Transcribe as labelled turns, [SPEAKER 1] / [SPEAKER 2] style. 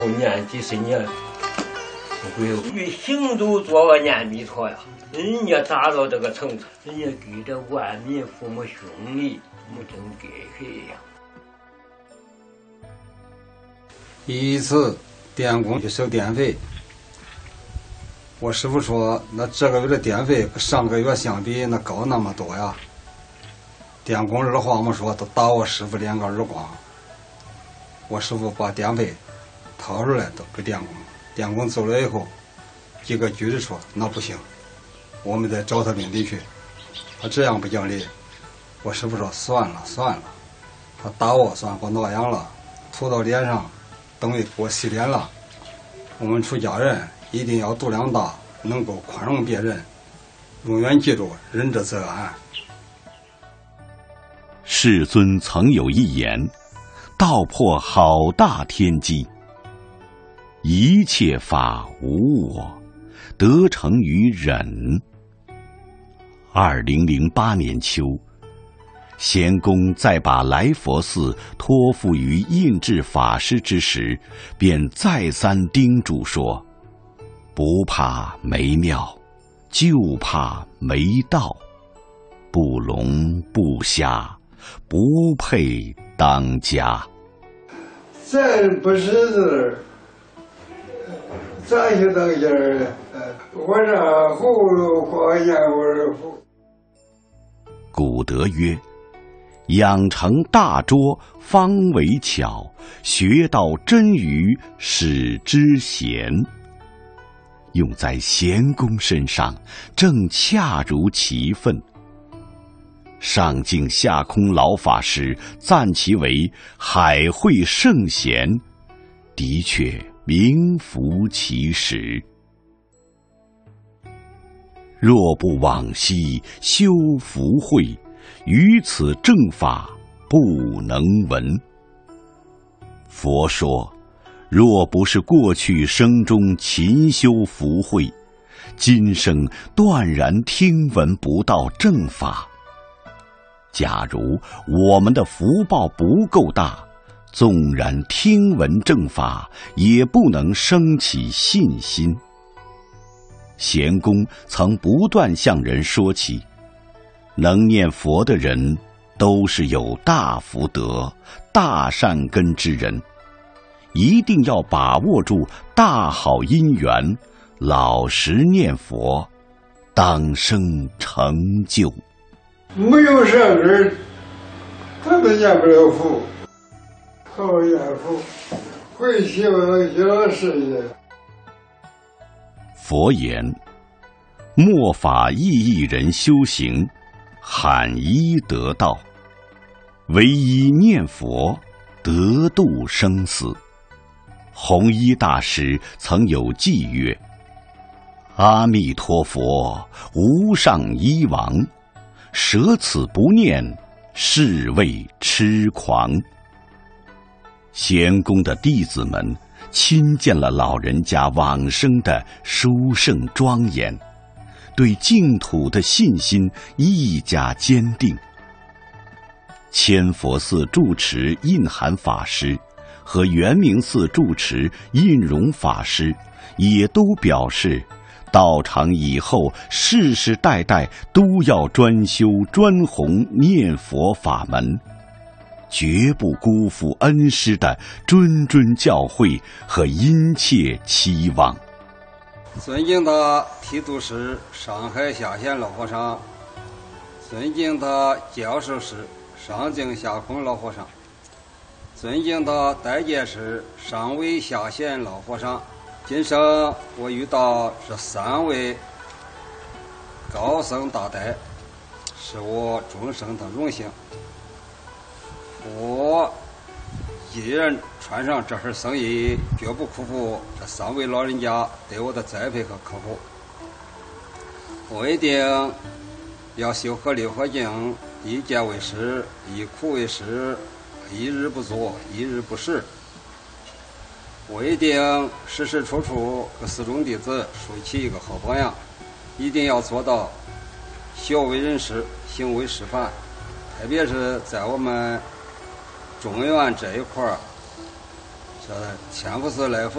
[SPEAKER 1] 念几十年，不会与行走做个念弥陀呀。人家达到这个程度，人家给这万民父母兄弟，我们真给谁呀？
[SPEAKER 2] 一次电工去收电费，我师傅说，那这个月的电费跟上个月相比，那高那么多呀。电工二话没说，都打我师傅2个耳光。我师傅把电费掏出来都给电工，电工走了以后，几个局的说那不行，我们得找他领地去，他这样不讲理。我师傅说算了，他打我算给我挠痒了，涂到脸上，等于给我洗脸了。我们出家人一定要度量大，能够宽容别人，永远记住仁者则安。
[SPEAKER 3] 世尊曾有一言，道破好大天机，一切法无我，得成于忍。2008年秋，贤公在把来佛寺托付于印制法师之时，便再三叮嘱说：不怕没庙，就怕没道，不聋不瞎，不配当家。
[SPEAKER 4] 咱不识字，咋就当家了？我这葫芦花烟味符。
[SPEAKER 3] 古德曰：养成大拙，方为巧；学到真语，使之贤。用在贤公身上，正恰如其分。上净下空老法师赞其为海会圣贤，的确名副其实。若不往昔修福慧，于此正法不能闻。佛说，若不是过去生中勤修福慧，今生断然听闻不到正法。假如我们的福报不够大，纵然听闻正法，也不能升起信心。贤公曾不断向人说起，能念佛的人都是有大福德、大善根之人，一定要把握住大好因缘，老实念佛，当生成就。
[SPEAKER 4] 没有善根，他们念不了佛，讨厌佛，会希望小事业。
[SPEAKER 3] 佛言：末法意义人修行，罕一得道，唯一念佛，得度生死。弘一大师曾有偈曰：阿弥陀佛，无上一王，舍此不念，是谓痴狂。贤公的弟子们亲见了老人家往生的殊胜庄严，对净土的信心愈加坚定。千佛寺住持印涵法师和圆明寺住持印容法师也都表示，道场以后世世代代都要专修专弘念佛法门，绝不辜负恩师的谆谆教诲和殷切期望。
[SPEAKER 2] 尊敬的提督师上海下县老和尚，尊敬的教授师上净下空老和尚，尊敬的代戒师上位下县老和尚，今生我遇到这3位高僧大德，是我终生的荣幸。我一人穿上这份僧衣，绝不辜负这3位老人家对我的栽培和呵护。我一定要修合六合敬，一戒为师，一苦为师，一日不作，一日不食。我一定时时处处给寺中弟子树起一个好榜样，一定要做到学为人师，行为示范。特别是在我们中原这一块儿， 晓得，千户是来福。